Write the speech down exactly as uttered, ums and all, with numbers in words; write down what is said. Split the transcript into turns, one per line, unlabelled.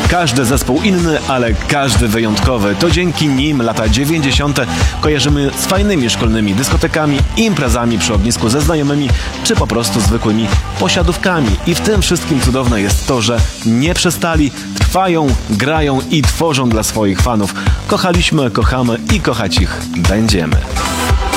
Każdy zespół inny, ale każdy wyjątkowy. To dzięki nim lata dziewięćdziesiąte kojarzymy z fajnymi szkolnymi dyskotekami, imprezami przy ognisku ze znajomymi, czy po prostu zwykłymi posiadówkami. I w tym wszystkim cudowne jest to, że nie przestali, trwają, grają i tworzą dla swoich fanów. Kochaliśmy, kochamy i kochać ich będziemy.